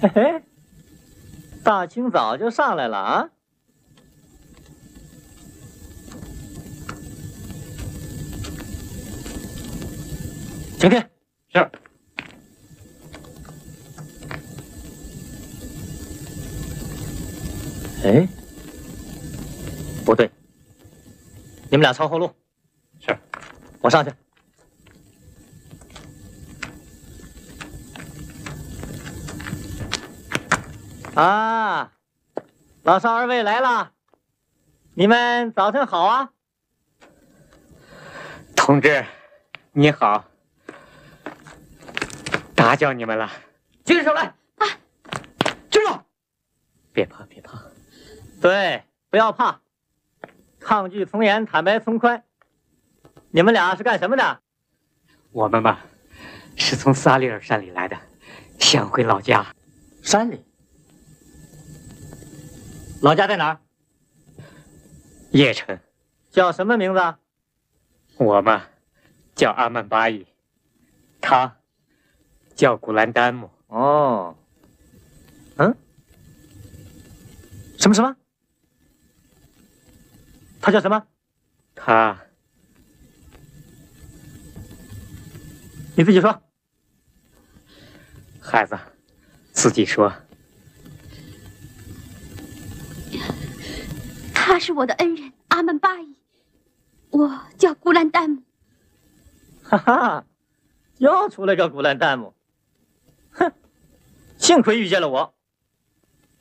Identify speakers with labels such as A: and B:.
A: 嘿嘿，大清早就上来了啊！请听。
B: 是。
A: 哎，不对，你们俩抄后路。
B: 是。
A: 我上去。啊，老少二位来了，你们早晨好啊！
B: 同志，你好，打搅你们了。
A: 举起手来！
C: 啊，
A: 站住！
B: 别怕，别怕。
A: 对，不要怕，抗拒从严，坦白从宽。你们俩是干什么的？
B: 我们吧，是从萨利尔山里来的，想回老家。
A: 山里？老家在哪儿？
B: 叶城。
A: 叫什么名字？
B: 我嘛，叫阿曼巴伊，他叫古兰丹姆。
A: 哦，嗯，什么？他叫什么？
B: 他，
A: 你自己说。
B: 孩子，自己说。
C: 他是我的恩人阿曼巴伊，我叫古兰丹姆。
A: 哈哈，又出来个古兰丹姆，哼，幸亏遇见了我。